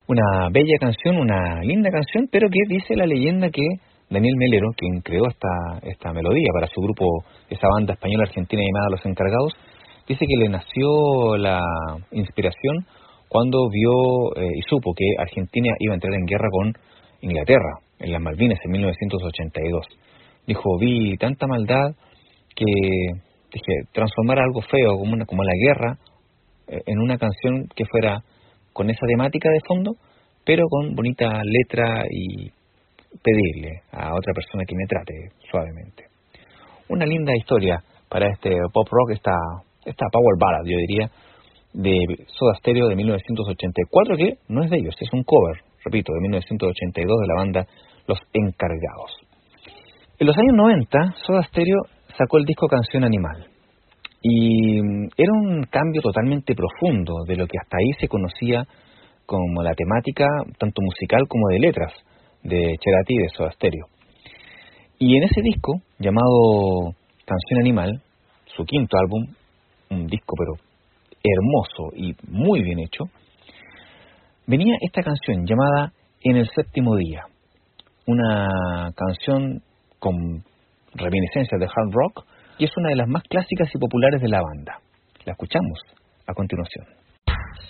Una bella canción, una linda canción, pero que dice la leyenda que Daniel Melero, quien creó esta melodía para su grupo, esa banda española argentina llamada Los Encargados, dice que le nació la inspiración cuando vio y supo que Argentina iba a entrar en guerra con Inglaterra, en las Malvinas, en 1982. Dijo, vi tanta maldad que dije, transformar algo feo como la guerra en una canción que fuera con esa temática de fondo, pero con bonita letra y pedirle a otra persona que me trate suavemente. Una linda historia para este pop rock, esta power ballad, yo diría, de Soda Stereo de 1984, que no es de ellos, es un cover, repito, de 1982 de la banda Los Encargados. En los años 90, Soda Stereo sacó el disco Canción Animal, y era un cambio totalmente profundo de lo que hasta ahí se conocía como la temática tanto musical como de letras de Cerati y de Soda Stereo. Y en ese disco, llamado Canción Animal, su quinto álbum, un disco pero hermoso y muy bien hecho, venía esta canción llamada En el Séptimo Día, una canción con reminiscencias de hard rock, y es una de las más clásicas y populares de la banda. La escuchamos a continuación.